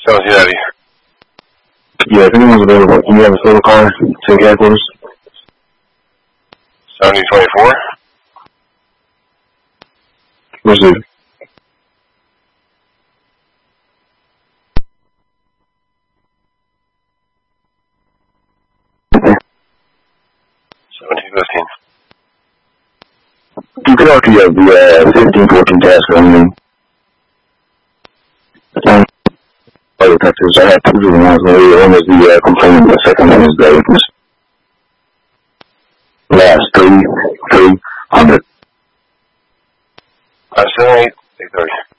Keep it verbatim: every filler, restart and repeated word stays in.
seventeen ninety. Yeah, if anyone's available, can you have a photo car to the headquarters? seventy twenty-four. Receive. seventeen fifteen. You could also have the uh, fifteen fourteen task on me. Um, other Texas, I had two different ones. One was the uh, complainant, the second one is the last three, three hundred. Uh, seven eight eight thirty.